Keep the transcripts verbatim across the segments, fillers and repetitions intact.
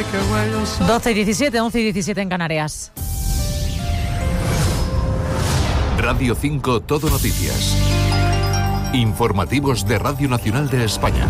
doce y diecisiete, once y diecisiete en Canarias. Radio cinco Todo Noticias. Informativos de Radio Nacional de España.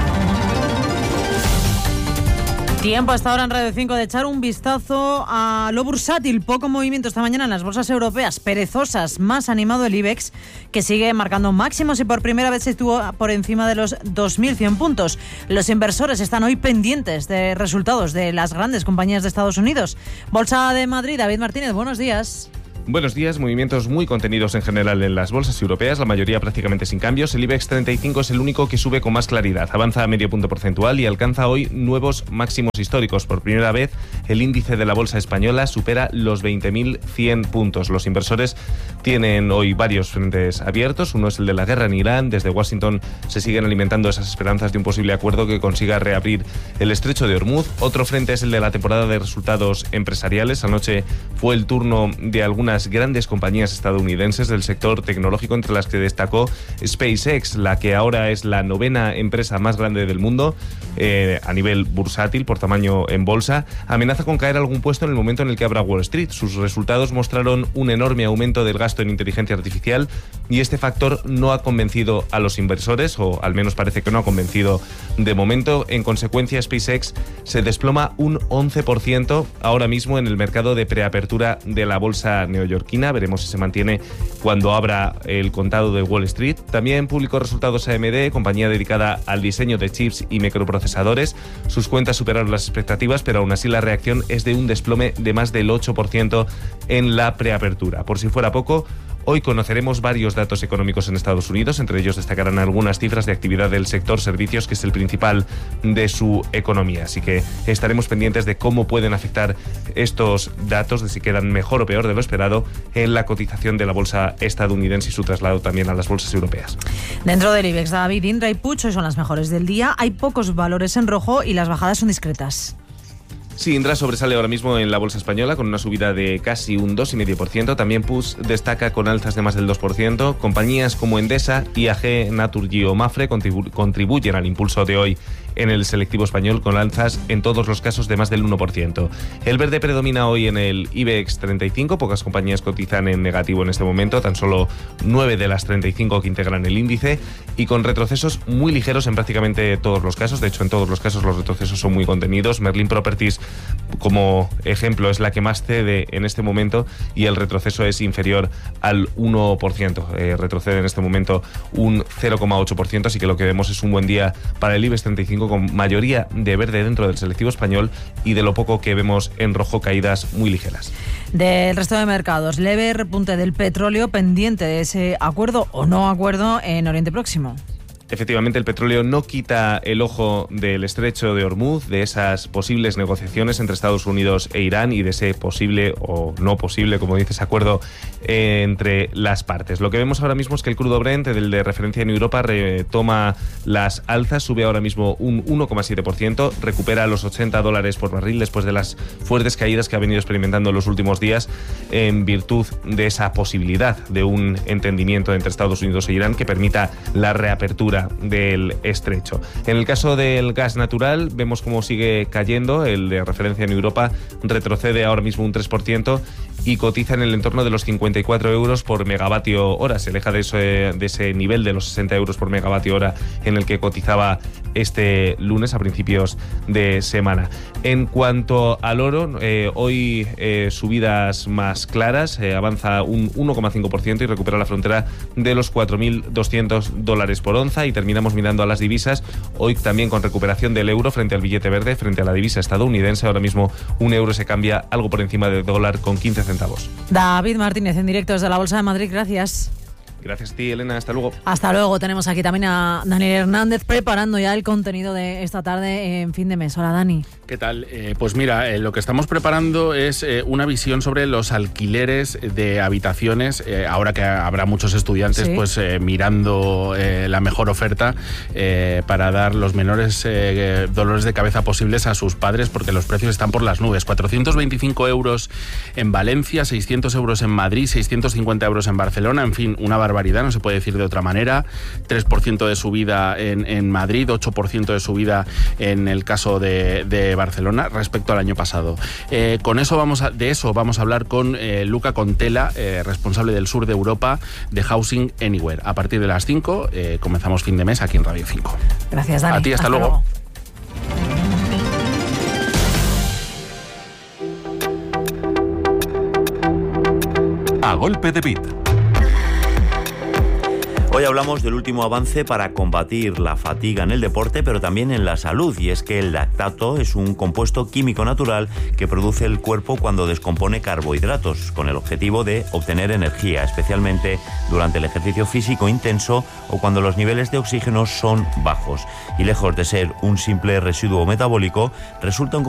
Tiempo hasta ahora en Radio cinco de echar un vistazo a lo bursátil. Poco movimiento esta mañana en las bolsas europeas, perezosas. Más animado el IBEX, que sigue marcando máximos y por primera vez se estuvo por encima de los dos mil cien puntos. Los inversores están hoy pendientes de resultados de las grandes compañías de Estados Unidos. Bolsa de Madrid, David Martínez, buenos días. Buenos días, movimientos muy contenidos en general en las bolsas europeas, la mayoría prácticamente sin cambios. El IBEX treinta y cinco es el único que sube con más claridad, avanza a medio punto porcentual y alcanza hoy nuevos máximos históricos. Por primera vez, el índice de la bolsa española supera los veinte mil cien puntos. Los inversores tienen hoy varios frentes abiertos. Uno es el de la guerra en Irán. Desde Washington se siguen alimentando esas esperanzas de un posible acuerdo que consiga reabrir el estrecho de Hormuz. Otro frente es el de la temporada de resultados empresariales. Anoche fue el turno de algunas grandes compañías estadounidenses del sector tecnológico, entre las que destacó SpaceX, la que ahora es la novena empresa más grande del mundo eh, a nivel bursátil por tamaño en bolsa. Amenaza con caer algún puesto en el momento en el que abra Wall Street. Sus resultados mostraron un enorme aumento del gasto en inteligencia artificial y este factor no ha convencido a los inversores, o al menos parece que no ha convencido de momento. En consecuencia, SpaceX se desploma un once por ciento ahora mismo en el mercado de preapertura de la bolsa neoyorquina. Veremos si se mantiene cuando abra el contado de Wall Street. También publicó resultados A M D, compañía dedicada al diseño de chips y microprocesadores. Sus cuentas superaron las expectativas, pero aún así la reacción es de un desplome de más del ocho por ciento en la preapertura. Por si fuera poco, hoy conoceremos varios datos económicos en Estados Unidos. Entre ellos destacarán algunas cifras de actividad del sector servicios, que es el principal de su economía. Así que estaremos pendientes de cómo pueden afectar estos datos, de si quedan mejor o peor de lo esperado en la cotización de la bolsa estadounidense y su traslado también a las bolsas europeas. Dentro del IBEX, David, Indra y Puig hoy son las mejores del día. Hay pocos valores en rojo y las bajadas son discretas. Sí, Indra sobresale ahora mismo en la bolsa española con una subida de casi un dos coma cinco por ciento. También Puig destaca con alzas de más del dos por ciento. Compañías como Endesa, I A G, Naturgy o Mafre contribu- contribuyen al impulso de hoy en el selectivo español, con alzas en todos los casos de más del uno por ciento. El verde predomina hoy en el IBEX treinta y cinco. Pocas compañías cotizan en negativo en este momento, tan solo nueve de las treinta y cinco que integran el índice, y con retrocesos muy ligeros en prácticamente todos los casos. De hecho, en todos los casos los retrocesos son muy contenidos. Merlin Properties, como ejemplo, es la que más cede en este momento y el retroceso es inferior al uno por ciento. Eh, retrocede en este momento un cero coma ocho por ciento, así que lo que vemos es un buen día para el IBEX treinta y cinco, con mayoría de verde dentro del selectivo español y de lo poco que vemos en rojo, caídas muy ligeras. Del resto de mercados, leve repunte del petróleo, pendiente de ese acuerdo o no acuerdo en Oriente Próximo. Efectivamente, el petróleo no quita el ojo del estrecho de Hormuz, de esas posibles negociaciones entre Estados Unidos e Irán y de ese posible o no posible, como dices, acuerdo eh, entre las partes. Lo que vemos ahora mismo es que el crudo Brent, el de referencia en Europa, retoma las alzas, sube ahora mismo un uno coma siete por ciento, recupera los ochenta dólares por barril después de las fuertes caídas que ha venido experimentando en los últimos días, en virtud de esa posibilidad de un entendimiento entre Estados Unidos e Irán que permita la reapertura del estrecho. En el caso del gas natural, vemos cómo sigue cayendo. El de referencia en Europa retrocede ahora mismo un tres por ciento y cotiza en el entorno de los cincuenta y cuatro euros por megavatio hora. Se aleja de ese, de ese nivel de los sesenta euros por megavatio hora en el que cotizaba este lunes a principios de semana. En cuanto al oro, eh, hoy eh, subidas más claras, eh, avanza un uno coma cinco por ciento y recupera la frontera de los cuatro mil doscientos dólares por onza. Y terminamos mirando a las divisas, hoy también con recuperación del euro frente al billete verde, frente a la divisa estadounidense. Ahora mismo un euro se cambia algo por encima del dólar con quince centavos. David Martínez, en directo desde la Bolsa de Madrid, gracias. Gracias a ti, Elena, hasta luego. Hasta luego. Tenemos aquí también a Daniel Hernández preparando ya el contenido de esta tarde en fin de mes. Hola, Dani. ¿Qué tal? Eh, pues mira, eh, lo que estamos preparando es eh, una visión sobre los alquileres de habitaciones, eh, ahora que habrá muchos estudiantes, ¿sí?, pues eh, mirando eh, la mejor oferta eh, para dar los menores eh, dolores de cabeza posibles a sus padres, porque los precios están por las nubes. cuatrocientos veinticinco euros en Valencia, seiscientos euros en Madrid, seiscientos cincuenta euros en Barcelona, en fin, una barbaridad barbaridad, no se puede decir de otra manera. tres por ciento de subida en, en Madrid, ocho por ciento de subida en el caso de, de Barcelona respecto al año pasado. Eh, con eso vamos a, de eso vamos a hablar con eh, Luca Contela, eh, responsable del sur de Europa de Housing Anywhere. A partir de las cinco eh, comenzamos fin de mes aquí en Radio cinco. Gracias, Dani. A ti, hasta, hasta luego. luego. A golpe de beat. Hoy hablamos del último avance para combatir la fatiga en el deporte, pero también en la salud, y es que el lactato es un compuesto químico natural que produce el cuerpo cuando descompone carbohidratos, con el objetivo de obtener energía, especialmente durante el ejercicio físico intenso o cuando los niveles de oxígeno son bajos. Y lejos de ser un simple residuo metabólico, resulta un